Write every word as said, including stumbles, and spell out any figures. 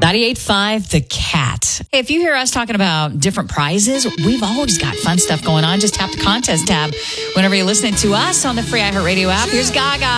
ninety-eight point five The Cat. Hey, if you hear us talking about different prizes, we've always got fun stuff going on. Just tap the contest tab whenever you're listening to us on the free iHeartRadio app. Here's Gaga.